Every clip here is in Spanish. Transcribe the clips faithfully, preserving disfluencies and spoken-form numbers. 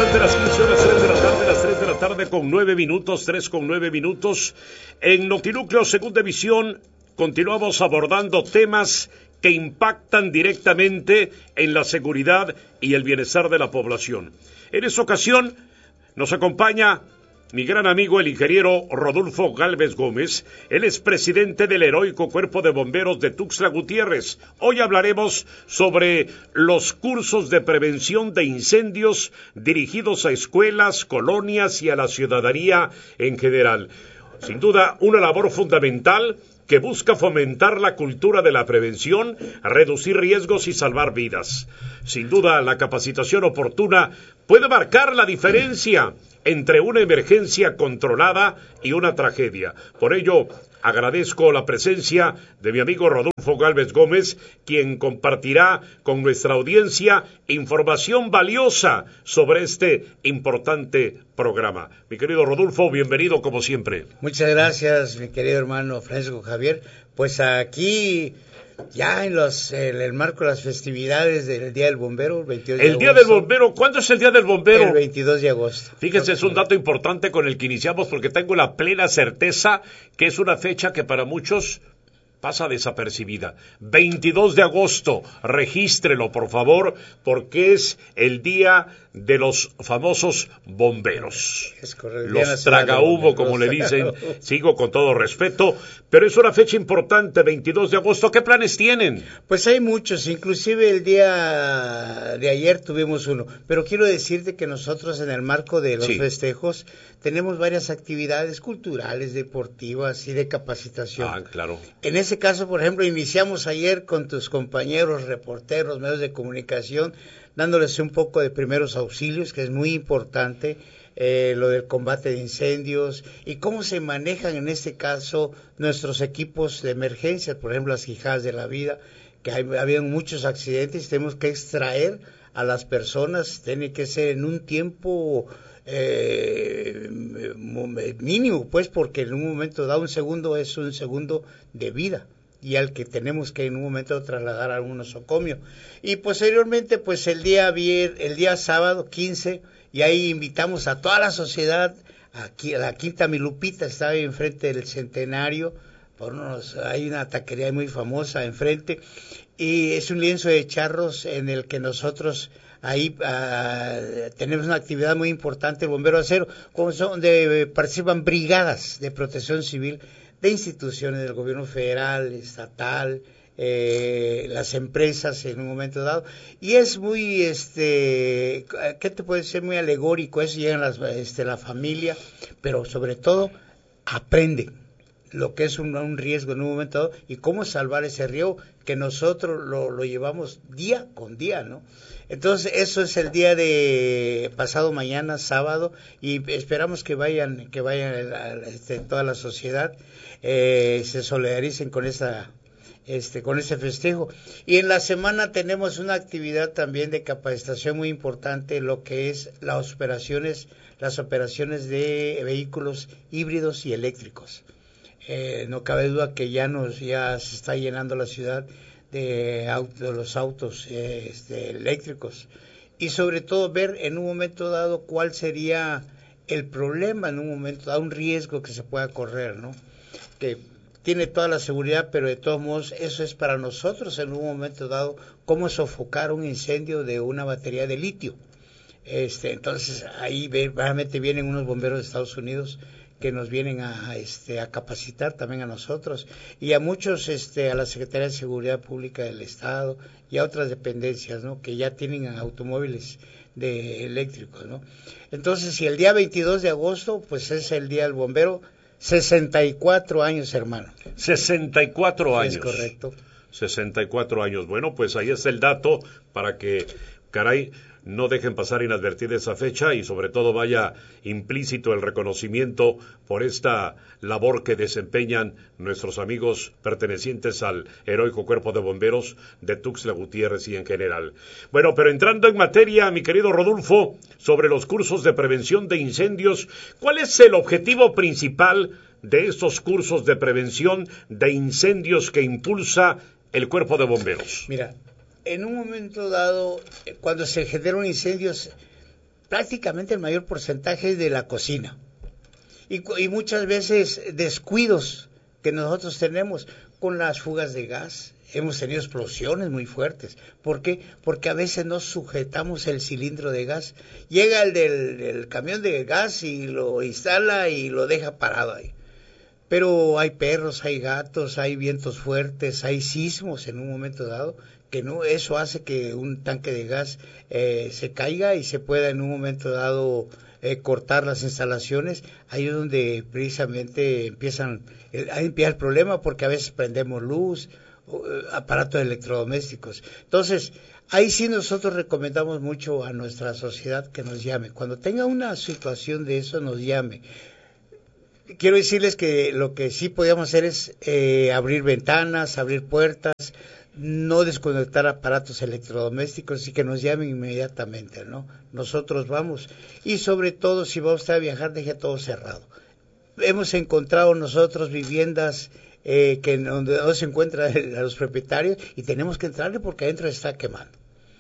de las quince horas, tres de la tarde, las tres de la tarde con nueve minutos, tres con nueve minutos. En Notinúcleo, segunda emisión, continuamos abordando temas que impactan directamente en la seguridad y el bienestar de la población. En esta ocasión nos acompaña mi gran amigo el ingeniero Rodolfo Gálvez Gómez. Él es presidente del heroico Cuerpo de Bomberos de Tuxtla Gutiérrez. Hoy hablaremos sobre los cursos de prevención de incendios dirigidos a escuelas, colonias y a la ciudadanía en general. Sin duda, una labor fundamental que busca fomentar la cultura de la prevención, reducir riesgos y salvar vidas. Sin duda, la capacitación oportuna puede marcar la diferencia entre una emergencia controlada y una tragedia. Por ello, agradezco la presencia de mi amigo Rodolfo Gálvez Gómez, quien compartirá con nuestra audiencia información valiosa sobre este importante programa. Mi querido Rodolfo, bienvenido como siempre. Muchas gracias, mi querido hermano Francisco Javier. Pues aquí, ya en los en el marco de las festividades del Día del Bombero, el veintidós de agosto. El Día del Bombero, ¿cuándo es el Día del Bombero? El veintidós de agosto. Fíjense, es un dato importante con el que iniciamos porque tengo la plena certeza que es una fecha que para muchos pasa desapercibida. veintidós de agosto, regístrelo por favor, porque es el día de los famosos bomberos. Es correcto. Los tragahumo, como le dicen, sigo con todo respeto, pero es una fecha importante, veintidós de agosto. ¿Qué planes tienen? Pues hay muchos, inclusive el día de ayer tuvimos uno, pero quiero decirte que nosotros en el marco de los sí. festejos tenemos varias actividades culturales, deportivas y de capacitación. Ah, claro. En ese caso, por ejemplo, iniciamos ayer con tus compañeros reporteros, medios de comunicación, dándoles un poco de primeros auxilios, que es muy importante, eh, lo del combate de incendios y cómo se manejan en este caso nuestros equipos de emergencia, por ejemplo, las quijadas de la vida, que hay, había muchos accidentes, tenemos que extraer a las personas, tiene que ser en un tiempo eh, mínimo, pues, porque en un momento dado un segundo es un segundo de vida y al que tenemos que en un momento trasladar a algún nosocomio. Y posteriormente, pues el día vier, el día sábado quince, y ahí invitamos a toda la sociedad, aquí a la Quinta Milupita, está ahí enfrente del Centenario, por unos, hay una taquería muy famosa enfrente, y es un lienzo de charros en el que nosotros ahí uh, tenemos una actividad muy importante, el Bombero Acero, donde participan brigadas de protección civil de instituciones del gobierno federal, estatal, eh, las empresas en un momento dado, y es muy, este, ¿qué te puede ser? Muy alegórico, eso llegan las, este, la familia, pero sobre todo aprenden lo que es un, un riesgo en un momento dado y cómo salvar ese riesgo que nosotros lo, lo llevamos día con día, ¿no? Entonces eso es el día de pasado mañana, sábado, y esperamos que vayan, que vayan a, a, este, toda la sociedad, eh, se solidaricen con esa, este, con ese festejo. Y en la semana tenemos una actividad también de capacitación muy importante, lo que es las operaciones, las operaciones de vehículos híbridos y eléctricos. Eh, no cabe duda que ya nos, ya se está llenando la ciudad de, auto, de los autos eh, este, eléctricos y sobre todo ver en un momento dado cuál sería el problema en un momento dado, un riesgo que se pueda correr, ¿no? Que tiene toda la seguridad, pero de todos modos eso es para nosotros en un momento dado cómo sofocar un incendio de una batería de litio. Este, entonces ahí realmente vienen unos bomberos de Estados Unidos que nos vienen a, este, a capacitar también a nosotros y a muchos, este, a la Secretaría de Seguridad Pública del Estado y a otras dependencias, ¿no? Que ya tienen automóviles de eléctricos, ¿no? Entonces, si el día veintidós de agosto, pues es el Día del Bombero, sesenta y cuatro años, hermano. sesenta y cuatro años. Es correcto. sesenta y cuatro años. Bueno, pues ahí está el dato para que, caray, no dejen pasar inadvertida esa fecha y sobre todo vaya implícito el reconocimiento por esta labor que desempeñan nuestros amigos pertenecientes al heroico Cuerpo de Bomberos de Tuxtla Gutiérrez y en general. Bueno, pero entrando en materia, mi querido Rodolfo, sobre los cursos de prevención de incendios, ¿cuál es el objetivo principal de estos cursos de prevención de incendios que impulsa el Cuerpo de Bomberos? Mira, en un momento dado, cuando se genera un incendio, prácticamente el mayor porcentaje es de la cocina. Y, y muchas veces descuidos que nosotros tenemos con las fugas de gas. Hemos tenido explosiones muy fuertes. ¿Por qué? Porque a veces no sujetamos el cilindro de gas. Llega el del, del camión de gas y lo instala y lo deja parado ahí. Pero hay perros, hay gatos, hay vientos fuertes, hay sismos en un momento dado, que no, eso hace que un tanque de gas eh, se caiga y se pueda en un momento dado eh, cortar las instalaciones. Ahí es donde precisamente empiezan, eh, ahí empieza el problema, porque a veces prendemos luz, aparatos electrodomésticos. Entonces, ahí sí nosotros recomendamos mucho a nuestra sociedad que nos llame. Cuando tenga una situación de eso, nos llame. Quiero decirles que lo que sí podíamos hacer es eh, abrir ventanas, abrir puertas, no desconectar aparatos electrodomésticos y que nos llamen inmediatamente, ¿no? Nosotros vamos. Y sobre todo, si va usted a viajar, deje todo cerrado. Hemos encontrado nosotros viviendas Eh, que donde no se encuentran los propietarios y tenemos que entrarle porque adentro se está quemando.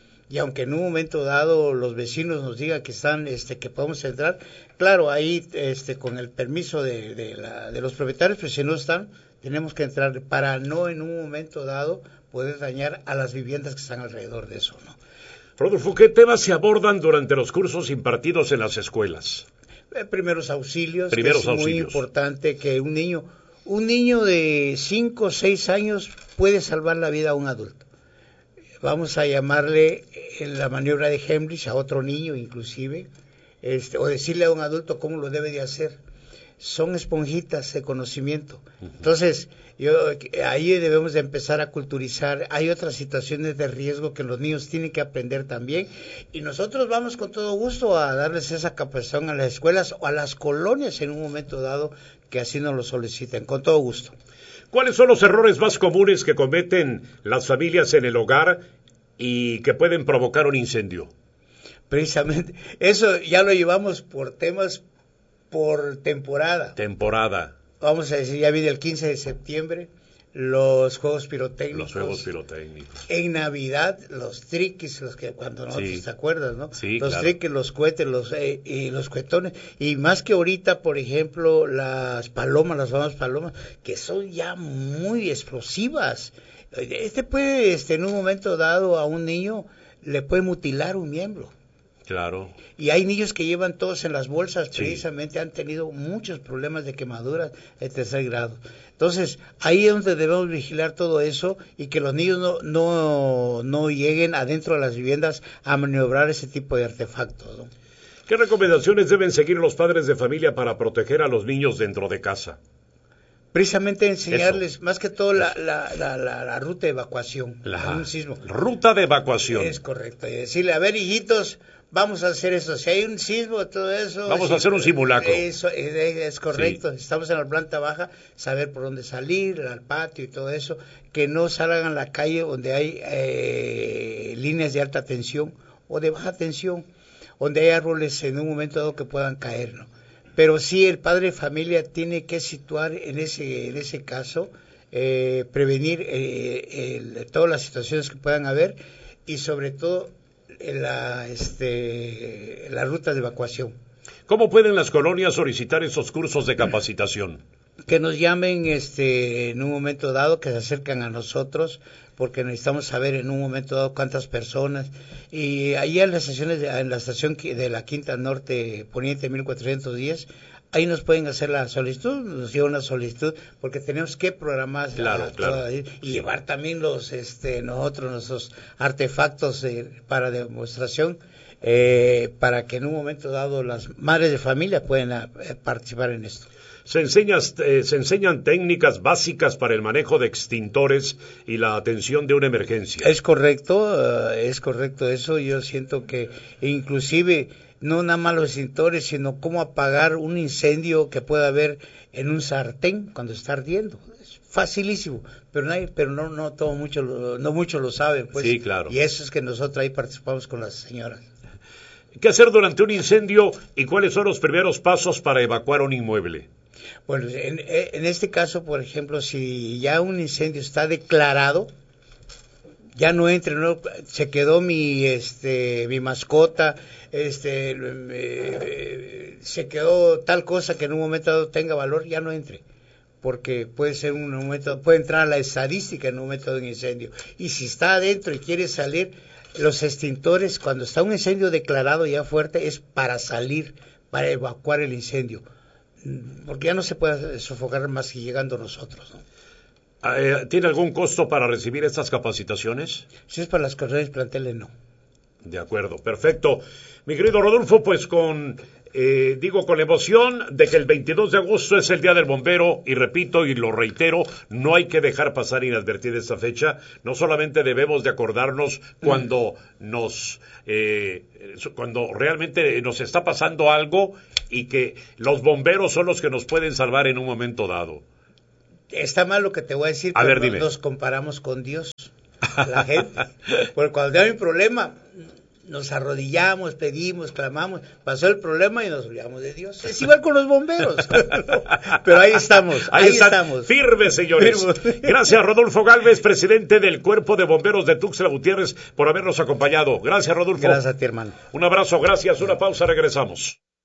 Y aunque en un momento dado los vecinos nos digan que están, este, que podemos entrar, claro, ahí, este, con el permiso de, de, la, de los propietarios, pero si no están, tenemos que entrar para no en un momento dado poder dañar a las viviendas que están alrededor de eso, ¿no? Rodolfo, ¿qué temas se abordan durante los cursos impartidos en las escuelas? Eh, primeros auxilios, primeros que es auxilios. Muy importante que un niño Un niño de cinco o seis años puede salvar la vida a un adulto. Vamos a llamarle en la maniobra de Heimlich a otro niño inclusive, este, o decirle a un adulto cómo lo debe de hacer. Son esponjitas de conocimiento. Entonces, yo, ahí debemos de empezar a culturizar. Hay otras situaciones de riesgo que los niños tienen que aprender también. Y nosotros vamos con todo gusto a darles esa capacitación a las escuelas o a las colonias en un momento dado que así nos lo soliciten, con todo gusto. ¿Cuáles son los errores más comunes que cometen las familias en el hogar y que pueden provocar un incendio? Precisamente, eso ya lo llevamos por temas, por temporada. Temporada. Vamos a decir, ya viene el quince de septiembre, los juegos pirotécnicos. Los juegos pirotécnicos. En Navidad, los triquis, los que cuando nosotros, sí. ¿Te acuerdas, no? Sí, los claro. triquis, los cohetes, los, eh, y los cuetones. Y más que ahorita, por ejemplo, las palomas, las famosas palomas, que son ya muy explosivas. Este puede, este, en un momento dado, a un niño le puede mutilar un miembro. Claro. Y hay niños que llevan todos en las bolsas, sí. Precisamente han tenido muchos problemas de quemaduras de tercer grado. Entonces, ahí es donde debemos vigilar todo eso y que los niños no, no, no lleguen adentro de las viviendas a maniobrar ese tipo de artefactos, ¿no? ¿Qué recomendaciones deben seguir los padres de familia para proteger a los niños dentro de casa? Precisamente enseñarles, eso. Más que todo, la, la, la, la, la ruta de evacuación. La un sismo. Ruta de evacuación. Es correcto. Y decirle, a ver, hijitos, vamos a hacer eso. Si hay un sismo, todo eso... Vamos si, a hacer un simulacro. Eso es, es correcto. Sí. Estamos en la planta baja, saber por dónde salir, al patio y todo eso. Que no salgan a la calle donde hay eh, líneas de alta tensión o de baja tensión, donde hay árboles en un momento dado que puedan caer, ¿no? Pero sí, el padre de familia tiene que situar en ese, en ese caso, eh, prevenir eh, el, todas las situaciones que puedan haber y sobre todo la, este, la ruta de evacuación. ¿Cómo pueden las colonias solicitar esos cursos de capacitación? Que nos llamen este, en un momento dado, que se acercan a nosotros, porque necesitamos saber en un momento dado cuántas personas. Y ahí en las estaciones, de, en la estación de la Quinta Norte Poniente mil cuatrocientos diez, ahí nos pueden hacer la solicitud, nos lleva una solicitud, porque tenemos que programar claro, la, claro. Toda, y llevar también los, este, nosotros nuestros artefactos eh, para demostración, eh, para que en un momento dado las madres de familia puedan a, a participar en esto. Se, enseña, eh, se enseñan técnicas básicas para el manejo de extintores y la atención de una emergencia. Es correcto, uh, es correcto eso. Yo siento que inclusive no nada más los extintores, sino cómo apagar un incendio que pueda haber en un sartén cuando está ardiendo. Es facilísimo, pero nadie, pero no no todo mucho lo, no mucho lo saben, pues. Sí, claro. Y eso es que nosotros ahí participamos con las señoras. ¿Qué hacer durante un incendio y cuáles son los primeros pasos para evacuar un inmueble? Bueno, en, en este caso, por ejemplo, si ya un incendio está declarado, ya no entre, no, se quedó mi este mi mascota, este eh, se quedó tal cosa que en un momento dado tenga valor, ya no entre, porque puede ser un momento, puede entrar a la estadística en un momento de un incendio, y si está adentro y quiere salir, los extintores, cuando está un incendio declarado ya fuerte, es para salir, para evacuar el incendio, porque ya no se puede sofocar más que llegando nosotros, ¿no? ¿Tiene algún costo para recibir estas capacitaciones? Si es para las corredores planteles, no. De acuerdo, perfecto. Mi querido Rodolfo, pues con, eh, digo, con la emoción de que el veintidós de agosto es el Día del Bombero, y repito y lo reitero, no hay que dejar pasar inadvertida esta fecha. No solamente debemos de acordarnos cuando nos, eh, cuando realmente nos está pasando algo y que los bomberos son los que nos pueden salvar en un momento dado. Está mal lo que te voy a decir, a pero ver, nos, nos comparamos con Dios, la gente. Porque cuando hay un problema, nos arrodillamos, pedimos, clamamos, pasó el problema y nos olvidamos de Dios. Es igual con los bomberos. Pero ahí estamos, ahí, ahí estamos. Firmes, señores. Gracias, Rodolfo Gálvez, presidente del Cuerpo de Bomberos de Tuxtla Gutiérrez, por habernos acompañado. Gracias, Rodolfo. Gracias a ti, hermano. Un abrazo, gracias. Una pausa, regresamos.